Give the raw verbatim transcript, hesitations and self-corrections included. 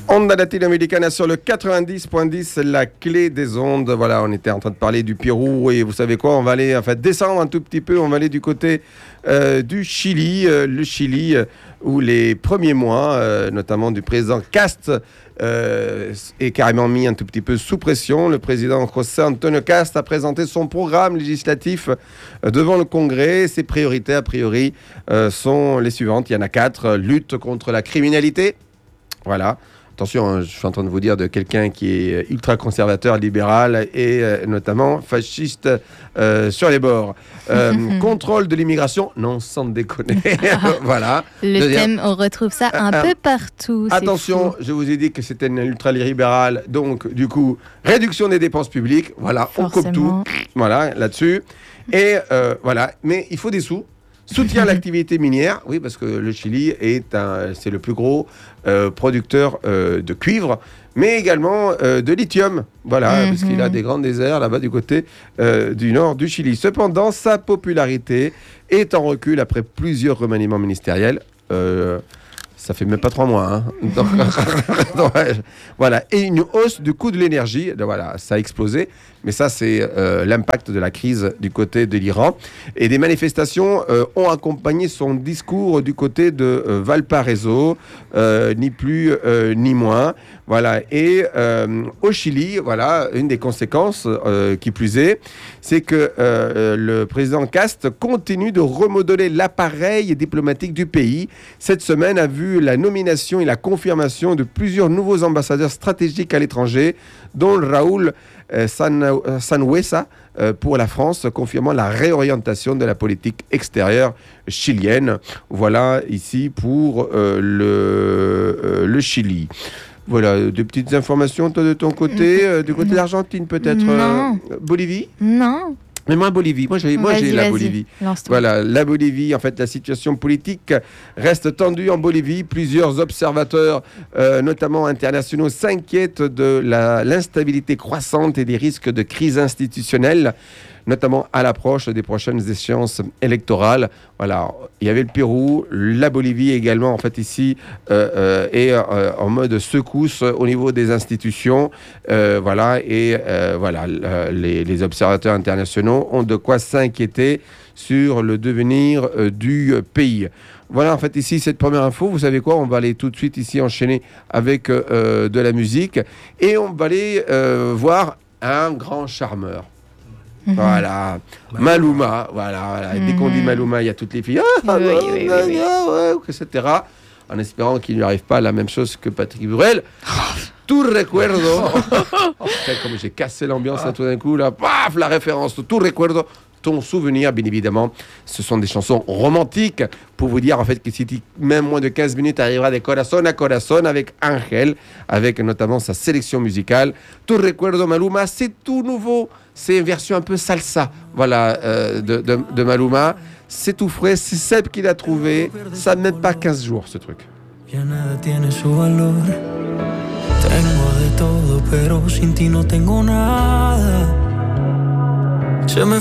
Onda latino-americana sur le quatre-vingt-dix virgule dix, la clé des ondes. Voilà, on était en train de parler du Pérou et vous savez quoi, on va aller, en fait, descendre un tout petit peu, on va aller du côté euh, du Chili, euh, le Chili, euh, où les premiers mois, euh, notamment du président Cast, euh, est carrément mis un tout petit peu sous pression. Le président José Antonio Cast a présenté son programme législatif euh, devant le Congrès. Ses priorités, a priori, euh, sont les suivantes. Il y en a quatre. Lutte contre la criminalité. Voilà. Attention, je suis en train de vous dire de quelqu'un qui est ultra-conservateur, libéral et euh, notamment fasciste euh, sur les bords. Euh, contrôle de l'immigration, non, sans déconner. Voilà. Le Deuxième, thème, on retrouve ça un euh, peu partout. Attention, je vous ai dit que c'était une ultra-libérale, donc du coup, réduction des dépenses publiques. Voilà, Forcément. on coupe tout. Voilà, là-dessus. Et euh, voilà, mais il faut des sous. Soutien à l'activité minière, oui, parce que le Chili est un, c'est le plus gros euh, producteur euh, de cuivre, mais également euh, de lithium, voilà, mm-hmm. parce qu'il a des grands déserts là-bas du côté euh, du nord du Chili. Cependant, sa popularité est en recul après plusieurs remaniements ministériels. Euh, ça fait même pas trois mois, hein. Donc, donc, voilà, et une hausse du coût de l'énergie, voilà, ça a explosé. Mais ça, c'est euh, l'impact de la crise du côté de l'Iran. Et des manifestations euh, ont accompagné son discours du côté de euh, Valparaiso, euh, ni plus euh, ni moins. Voilà. Et euh, au Chili, voilà, une des conséquences, euh, qui plus est, c'est que euh, le président Cast continue de remodeler l'appareil diplomatique du pays. Cette semaine a vu la nomination et la confirmation de plusieurs nouveaux ambassadeurs stratégiques à l'étranger, dont Raúl Euh, San, Sanhuesa euh, pour la France, confirmant la réorientation de la politique extérieure chilienne. Voilà ici pour euh, le, euh, le Chili. Voilà, deux petites informations toi, de ton côté, euh, du côté de l'Argentine peut-être. Non. Euh, Bolivie ? Non. Mais moi, Bolivie, moi j'ai, moi, Vas-y, j'ai la vas-y. Bolivie. Lance-toi. Voilà, la Bolivie, en fait, la situation politique reste tendue en Bolivie. Plusieurs observateurs, euh, notamment internationaux, s'inquiètent de la, l'instabilité croissante et des risques de crise institutionnelle, notamment à l'approche des prochaines échéances électorales. Voilà, il y avait le Pérou, la Bolivie également, en fait, ici, euh, euh, est euh, en mode secousse au niveau des institutions. Euh, voilà, et euh, voilà, les, les observateurs internationaux ont de quoi s'inquiéter sur le devenir euh, du pays. Voilà, en fait, ici, cette première info. Vous savez quoi ? On va aller tout de suite ici enchaîner avec euh, de la musique et on va aller euh, voir un grand charmeur. Voilà, Maluma, voilà, voilà. Mm-hmm. Dès qu'on dit Maluma, il y a toutes les filles, ah, oui, oui, oui, oui, oui. Ouais, et cetera. En espérant qu'il ne lui arrive pas la même chose que Patrick Bruel. Tu recuerdo, oh, comme j'ai cassé l'ambiance là, tout d'un coup, là, paf, la référence, tu recuerdo, ton souvenir, bien évidemment. Ce sont des chansons romantiques pour vous dire en fait que si même moins de quinze minutes arrivera de corazón a corazón avec Angel, avec notamment sa sélection musicale. Tu recuerdo Maluma, c'est tout nouveau, c'est une version un peu salsa, voilà, euh, de, de, de Maluma. C'est tout frais, c'est Seb qui l'a trouvé, ça n'a même pas quinze jours ce truc. Ya nada tiene su valor. Tengo de todo, pero sin ti no tengo nada. Se me